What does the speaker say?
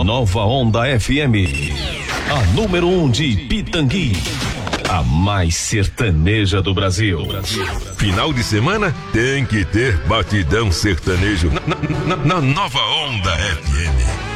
Na Nova Onda FM, a número 1 de Pitangui, a mais sertaneja do Brasil. Final de semana tem que ter batidão sertanejo na Nova Onda FM.